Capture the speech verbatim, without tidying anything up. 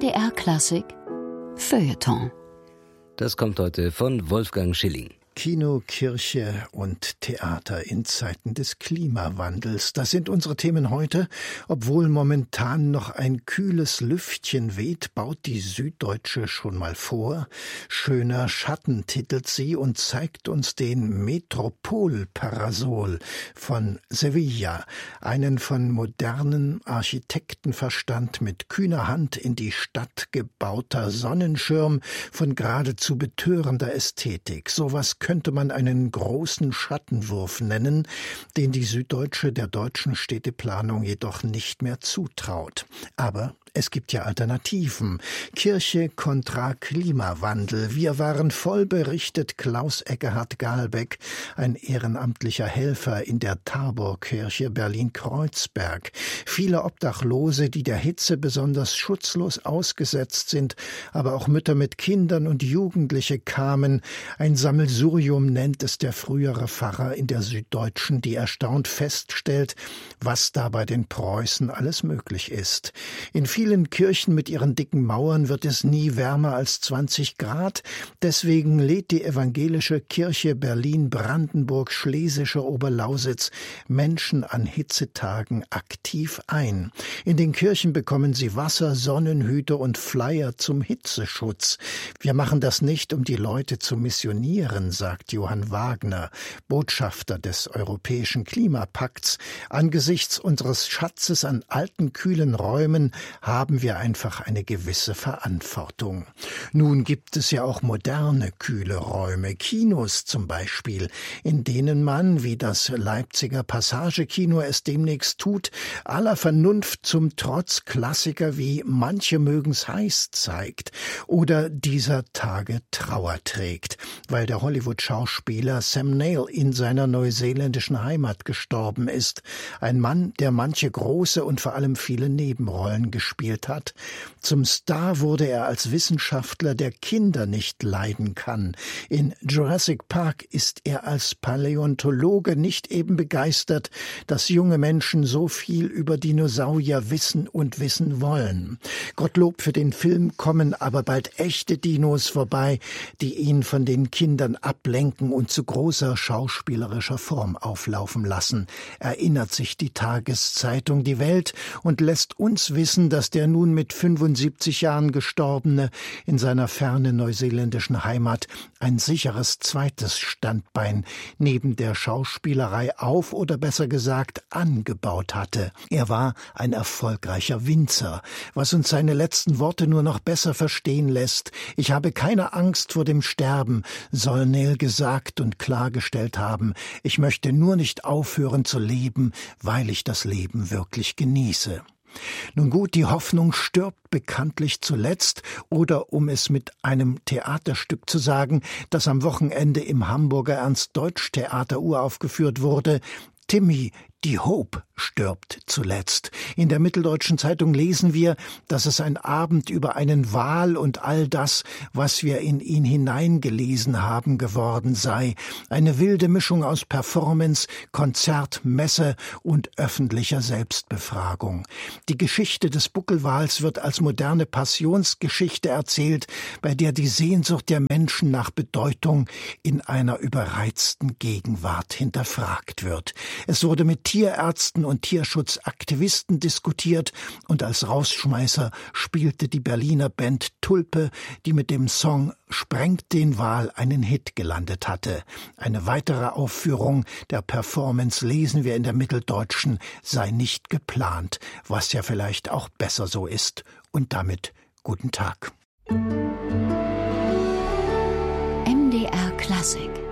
D R Klassik Feuilleton. Das kommt heute von Wolfgang Schilling. Kino, Kirche und Theater in Zeiten des Klimawandels. Das sind unsere Themen heute. Obwohl momentan noch ein kühles Lüftchen weht, baut die Süddeutsche schon mal vor. Schöner Schatten titelt sie und zeigt uns den Metropolparasol von Sevilla. Einen von modernem Architektenverstand mit kühner Hand in die Stadt gebauter Sonnenschirm von geradezu betörender Ästhetik. Sowas könnte man einen großen Schattenwurf nennen, den die Süddeutsche der deutschen Städteplanung jedoch nicht mehr zutraut. Aber es gibt ja Alternativen. Kirche kontra Klimawandel. Wir waren voll, berichtet Klaus Eckehard Gahlbeck, ein ehrenamtlicher Helfer in der Taborkirche Berlin-Kreuzberg. Viele Obdachlose, die der Hitze besonders schutzlos ausgesetzt sind, aber auch Mütter mit Kindern und Jugendliche kamen. Ein Sammelsurium nennt es der frühere Pfarrer in der Süddeutschen, die erstaunt feststellt, was da bei den Preußen alles möglich ist. In vielen Kirchen mit ihren dicken Mauern wird es nie wärmer als zwanzig Grad. Deswegen lädt die evangelische Kirche Berlin-Brandenburg-Schlesische Oberlausitz Menschen an Hitzetagen aktiv ein. In den Kirchen bekommen sie Wasser, Sonnenhüte und Flyer zum Hitzeschutz. Wir machen das nicht, um die Leute zu missionieren, sagt Johann Wagner, Botschafter des Europäischen Klimapakts. Angesichts unseres Schatzes an alten, kühlen Räumen haben wir einfach eine gewisse Verantwortung. Nun gibt es ja auch moderne, kühle Räume, Kinos zum Beispiel, in denen man, wie das Leipziger Passagekino es demnächst tut, aller Vernunft zum Trotz Klassiker wie Manche mögen's heiß zeigt oder dieser Tage Trauer trägt, weil der Hollywood-Schauspieler Sam Neill in seiner neuseeländischen Heimat gestorben ist. Ein Mann, der manche große und vor allem viele Nebenrollen gespielt hat. Zum Star wurde er als Wissenschaftler, der Kinder nicht leiden kann. In Jurassic Park ist er als Paläontologe nicht eben begeistert, dass junge Menschen so viel über Dinosaurier wissen und wissen wollen. Gottlob, für den Film kommen aber bald echte Dinos vorbei, die ihn von den Kindern ablenken und zu großer schauspielerischer Form auflaufen lassen, erinnert sich die Tageszeitung Die Welt und lässt uns wissen, dass der nun mit fünfundsiebzig Jahren Gestorbene in seiner fernen neuseeländischen Heimat ein sicheres zweites Standbein neben der Schauspielerei auf oder besser gesagt angebaut hatte. Er war ein erfolgreicher Winzer, was uns seine letzten Worte nur noch besser verstehen lässt. Ich habe keine Angst vor dem Sterben, soll Neill gesagt und klargestellt haben. Ich möchte nur nicht aufhören zu leben, weil ich das Leben wirklich genieße. Nun gut, die Hoffnung stirbt bekanntlich zuletzt, oder um es mit einem Theaterstück zu sagen, das am Wochenende im Hamburger Ernst-Deutsch-Theater uraufgeführt wurde, Timmy, die Hope stirbt zuletzt. In der Mitteldeutschen Zeitung lesen wir, dass es ein Abend über einen Wal und all das, was wir in ihn hineingelesen haben, geworden sei. Eine wilde Mischung aus Performance, Konzert, Messe und öffentlicher Selbstbefragung. Die Geschichte des Buckelwals wird als moderne Passionsgeschichte erzählt, bei der die Sehnsucht der Menschen nach Bedeutung in einer überreizten Gegenwart hinterfragt wird. Es wurde mit Tierärzten und Tierschutzaktivisten diskutiert und als Rausschmeißer spielte die Berliner Band Tulpe, die mit dem Song Sprengt den Wal einen Hit gelandet hatte. Eine weitere Aufführung der Performance, lesen wir in der Mitteldeutschen, sei nicht geplant, was ja vielleicht auch besser so ist. Und damit guten Tag. M D R Klassik